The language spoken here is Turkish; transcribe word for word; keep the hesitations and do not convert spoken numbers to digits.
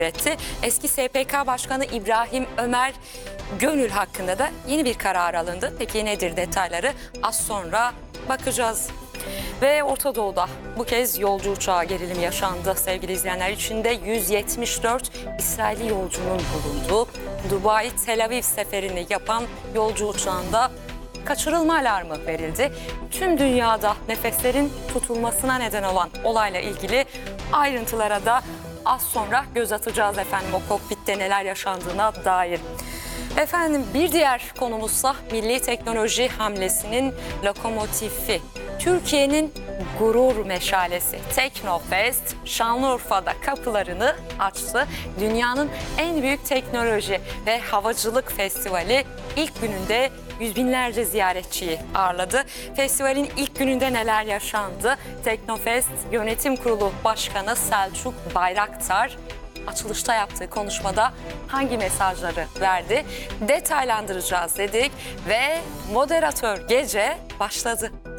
etti. Eski S P K Başkanı İbrahim Ömer Gönül hakkında da yeni bir karar alındı. Peki nedir detayları? Az sonra bakacağız. Ve Orta Doğu'da bu kez yolcu uçağı gerilimi yaşandı. Sevgili izleyenler, içinde yüz yetmiş dört İsrailli yolcunun bulunduğu Dubai Tel Aviv seferini yapan yolcu uçağında kaçırılma alarmı verildi. Tüm dünyada nefeslerin tutulmasına neden olan olayla ilgili ayrıntılara da az sonra göz atacağız efendim, o kokpitte neler yaşandığına dair. Efendim, bir diğer konumuzsa milli teknoloji hamlesinin lokomotifi, Türkiye'nin gurur meşalesi Teknofest Şanlıurfa'da kapılarını açtı. Dünyanın en büyük teknoloji ve havacılık festivali ilk gününde yüz binlerce ziyaretçiyi ağırladı. Festivalin ilk gününde neler yaşandı? Teknofest Yönetim Kurulu Başkanı Selçuk Bayraktar açılışta yaptığı konuşmada hangi mesajları verdi? Detaylandıracağız dedik ve moderatör gece başladı.